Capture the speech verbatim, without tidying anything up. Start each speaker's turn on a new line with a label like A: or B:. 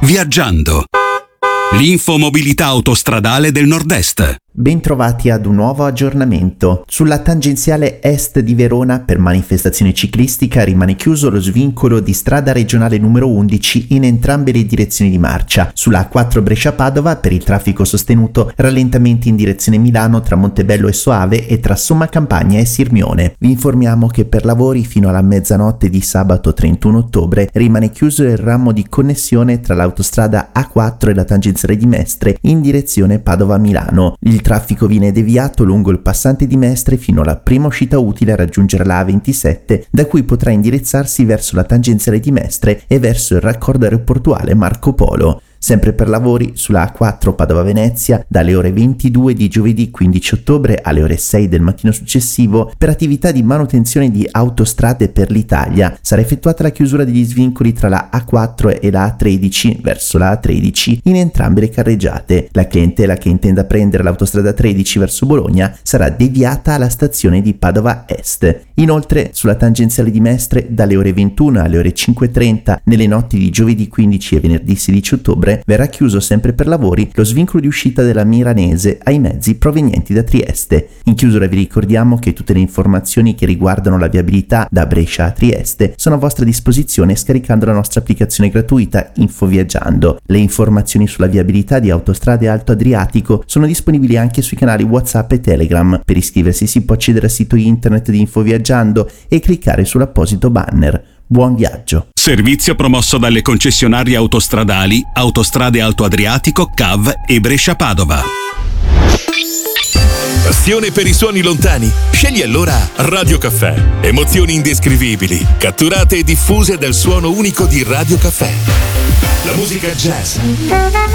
A: Viaggiando. L'infomobilità autostradale del Nord-Est.
B: Bentrovati ad un nuovo aggiornamento. Sulla tangenziale est di Verona per manifestazione ciclistica rimane chiuso lo svincolo di strada regionale numero undici in entrambe le direzioni di marcia. Sulla A quattro Brescia-Padova per il traffico sostenuto rallentamenti in direzione Milano tra Montebello e Soave e tra Somma Campagna e Sirmione. Vi informiamo che per lavori fino alla mezzanotte di sabato trentuno ottobre rimane chiuso il ramo di connessione tra l'autostrada A quattro e la tangenziale di Mestre in direzione Padova-Milano. Il Il traffico viene deviato lungo il passante di Mestre fino alla prima uscita utile a raggiungere la A ventisette, da cui potrà indirizzarsi verso la tangenziale di Mestre e verso il raccordo aeroportuale Marco Polo. Sempre per lavori sulla A quattro Padova-Venezia dalle ore ventidue di giovedì quindici ottobre alle ore sei del mattino successivo per attività di manutenzione di autostrade per l'Italia sarà effettuata la chiusura degli svincoli tra la A quattro e la A tredici verso la A tredici in entrambe le carreggiate. La clientela che intenda prendere l'autostrada tredici verso Bologna sarà deviata alla stazione di Padova Est. Inoltre sulla tangenziale di Mestre dalle ore ventuno alle ore cinque e trenta nelle notti di giovedì quindici e venerdì sedici ottobre verrà chiuso sempre per lavori lo svincolo di uscita della Milanese ai mezzi provenienti da Trieste. In chiusura vi ricordiamo che tutte le informazioni che riguardano la viabilità da Brescia a Trieste sono a vostra disposizione scaricando la nostra applicazione gratuita Infoviaggiando. Le informazioni sulla viabilità di Autostrade Alto Adriatico sono disponibili anche sui canali WhatsApp e Telegram. Per iscriversi si può accedere al sito internet di Infoviaggiando e cliccare sull'apposito banner. Buon viaggio!
A: Servizio promosso dalle concessionarie autostradali Autostrade Alto Adriatico, C A V e Brescia-Padova.
C: Passione per i suoni lontani? Scegli allora Radio Caffè. Emozioni indescrivibili, catturate e diffuse dal suono unico di Radio Caffè. La musica jazz,